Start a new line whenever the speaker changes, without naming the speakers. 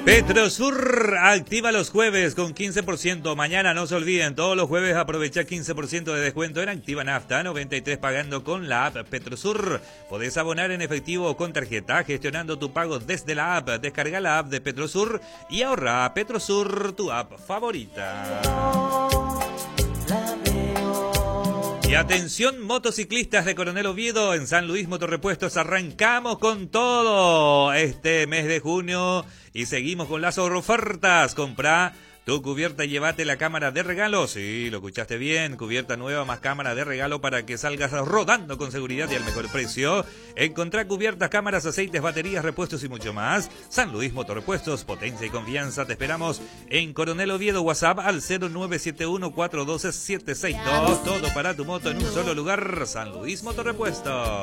Petrosur activa los jueves con 15%. Mañana no se olviden, todos los jueves aprovecha 15% de descuento en Activa Nafta 93 pagando con la app Petrosur. Podés abonar en efectivo o con tarjeta gestionando tu pago desde la app. Descarga la app de Petrosur y ahorra. Petrosur, tu app favorita. Y atención motociclistas de Coronel Oviedo, en San Luis Motorrepuestos arrancamos con todo este mes de junio y seguimos con las ofertas. Comprá tu cubierta y llévate la cámara de regalo. Sí, lo escuchaste bien, cubierta nueva más cámara de regalo para que salgas rodando con seguridad y al mejor precio. Encontrá cubiertas, cámaras, aceites, baterías, repuestos y mucho más. San Luis Motorrepuestos, potencia y confianza. Te esperamos en Coronel Oviedo, WhatsApp al 0971-412-762. Todo para tu moto en un solo lugar. San Luis Motorrepuestos.